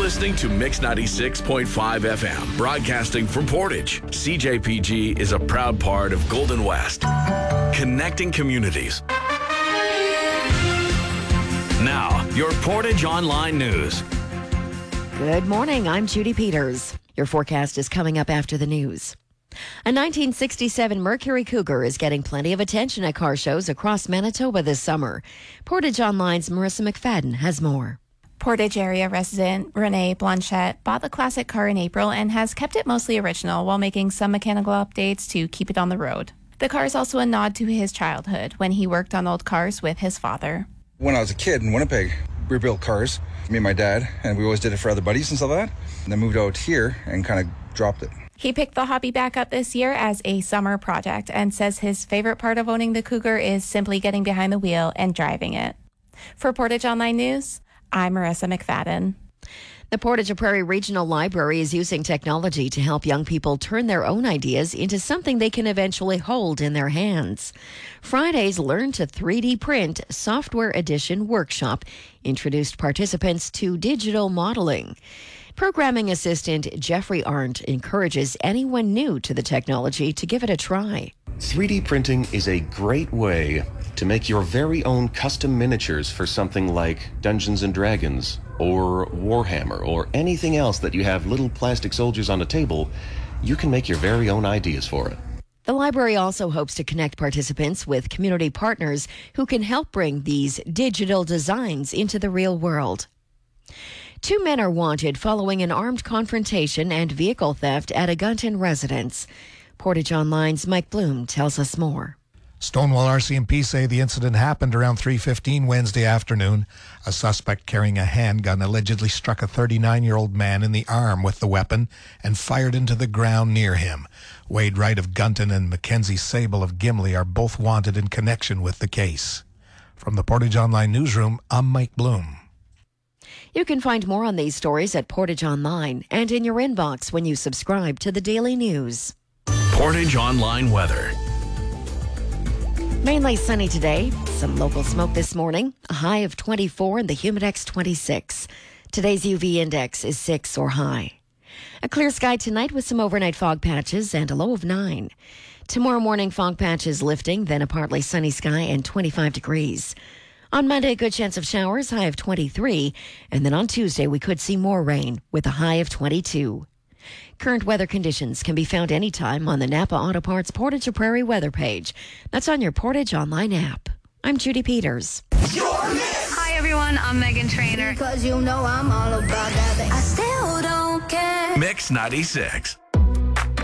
listening to Mix 96.5 FM, broadcasting from Portage. CJPG is a proud part of Golden West, connecting communities. Now, your Portage Online News. Good morning, I'm Judy Peters. Your forecast is coming up after the news. A 1967 Mercury Cougar is getting plenty of attention at car shows across Manitoba this summer. Portage Online's Marissa McFadden has more. Portage area resident Renee Blanchette bought the classic car in April and has kept it mostly original while making some mechanical updates to keep it on the road. The car is also a nod to his childhood when he worked on old cars with his father. When I was a kid in Winnipeg, we built cars, me and my dad, and we always did it for other buddies and stuff like that. And then moved out here and kind of dropped it. He picked the hobby back up this year as a summer project and says his favorite part of owning the Cougar is simply getting behind the wheel and driving it. For Portage Online News, I'm Marissa McFadden. The Portage Prairie Regional Library is using technology to help young people turn their own ideas into something they can eventually hold in their hands. Friday's Learn to 3D Print Software Edition workshop introduced participants to digital modeling. Programming assistant Jeffrey Arndt encourages anyone new to the technology to give it a try. 3D printing is a great way to make your very own custom miniatures for something like Dungeons and Dragons or Warhammer or anything else that you have little plastic soldiers on a table. You can make your very own ideas for it. The library also hopes to connect participants with community partners who can help bring these digital designs into the real world. 2 men are wanted following an armed confrontation and vehicle theft at a Gunton residence. Portage Online's Mike Bloom tells us more. Stonewall RCMP say the incident happened around 3:15 Wednesday afternoon. A suspect carrying a handgun allegedly struck a 39-year-old man in the arm with the weapon and fired into the ground near him. Wade Wright of Gunton and Mackenzie Sable of Gimli are both wanted in connection with the case. From the Portage Online newsroom, I'm Mike Bloom. You can find more on these stories at Portage Online and in your inbox when you subscribe to the Daily News. Portage Online weather. Mainly sunny today. Some local smoke this morning. A high of 24 and the Humidex 26. Today's UV index is 6 or high. A clear sky tonight with some overnight fog patches and a low of 9. Tomorrow morning, fog patches lifting, then a partly sunny sky and 25 degrees. On Monday, a good chance of showers, high of 23. And then on Tuesday, we could see more rain with a high of 22. Current weather conditions can be found anytime on the Napa Auto Parts Portage Prairie weather page. That's on your Portage Online app. I'm Judy Peters. Hi, everyone. I'm Megan Trainor. Because you know I'm all about that. I still don't care. Mix 96.